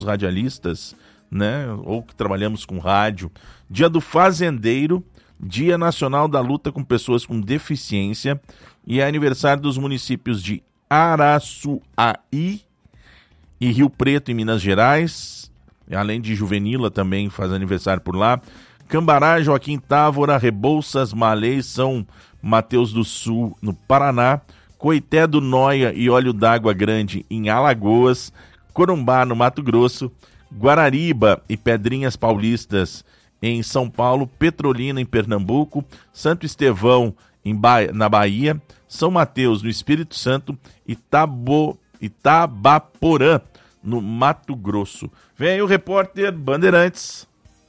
radialistas, né, ou que trabalhamos com rádio. Dia do Fazendeiro, Dia Nacional da Luta com Pessoas com Deficiência e é aniversário dos municípios de Araçuaí e Rio Preto, em Minas Gerais, além de Juvenila também faz aniversário por lá. Cambará, Joaquim Távora, Rebouças, Malês, São Mateus do Sul, no Paraná, Coité do Noia e Olho d'Água Grande, em Alagoas, Corumbá, no Mato Grosso, Guarariba e Pedrinhas Paulistas, em São Paulo, Petrolina, em Pernambuco, Santo Estevão, na Bahia, São Mateus, no Espírito Santo, e Itabaporã, no Mato Grosso. Vem aí o repórter Bandeirantes.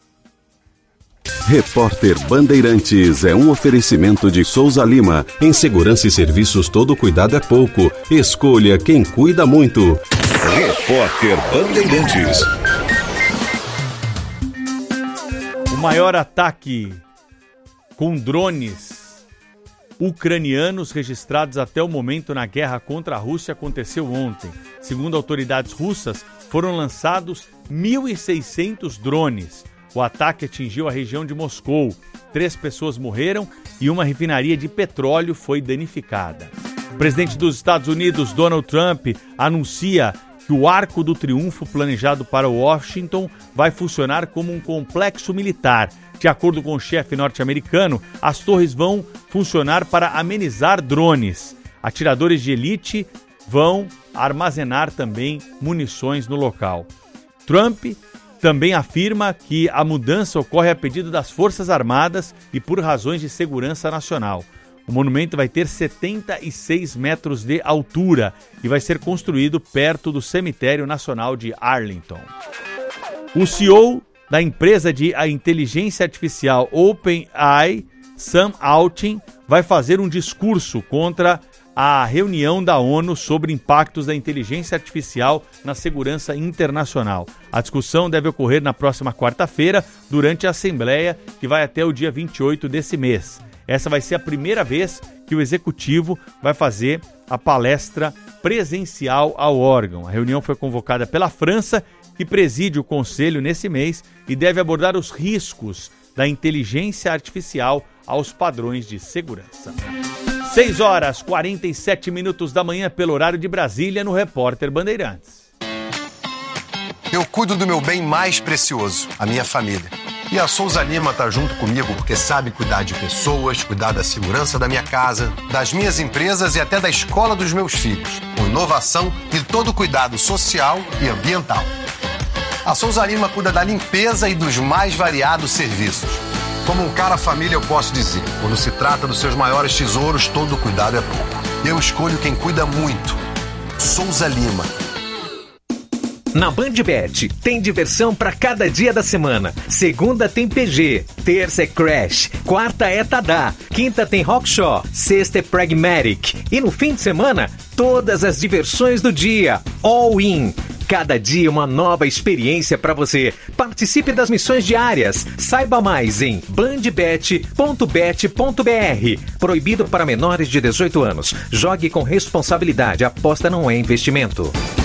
Repórter Bandeirantes é um oferecimento de Souza Lima. Em segurança e serviços, todo cuidado é pouco. Escolha quem cuida muito. Repórter Bandeirantes. O maior ataque com drones ucranianos registrados até o momento na guerra contra a Rússia aconteceu ontem. Segundo autoridades russas, foram lançados 1.600 drones. O ataque atingiu a região de Moscou. 3 pessoas morreram e uma refinaria de petróleo foi danificada. O presidente dos Estados Unidos, Donald Trump, anuncia que o Arco do Triunfo planejado para Washington vai funcionar como um complexo militar. De acordo com o chefe norte-americano, as torres vão funcionar para amenizar drones. Atiradores de elite vão armazenar também munições no local. Trump também afirma que a mudança ocorre a pedido das Forças Armadas e por razões de segurança nacional. O monumento vai ter 76 metros de altura e vai ser construído perto do Cemitério Nacional de Arlington. O CEO da empresa de inteligência artificial OpenAI, Sam Altman, vai fazer um discurso contra a reunião da ONU sobre impactos da inteligência artificial na segurança internacional. A discussão deve ocorrer na próxima quarta-feira, durante a Assembleia, que vai até o dia 28 desse mês. Essa vai ser a primeira vez que o Executivo vai fazer a palestra presencial ao órgão. A reunião foi convocada pela França, que preside o Conselho nesse mês e deve abordar os riscos da inteligência artificial aos padrões de segurança. 6h47 da manhã pelo horário de Brasília, no Repórter Bandeirantes. Eu cuido do meu bem mais precioso, a minha família. E a Souza Lima está junto comigo porque sabe cuidar de pessoas, cuidar da segurança da minha casa, das minhas empresas e até da escola dos meus filhos, com inovação e todo cuidado social e ambiental. A Souza Lima cuida da limpeza e dos mais variados serviços. Como um cara família, eu posso dizer, quando se trata dos seus maiores tesouros, todo cuidado é pouco. Eu escolho quem cuida muito. Souza Lima. Na BandBet, tem diversão para cada dia da semana. Segunda tem PG, terça é Crash, quarta é Tadá, quinta tem Rockshaw, sexta é Pragmatic. E no fim de semana, todas as diversões do dia. All in. Cada dia uma nova experiência para você. Participe das missões diárias. Saiba mais em bandbet.bet.br. Proibido para menores de 18 anos. Jogue com responsabilidade. Aposta não é investimento.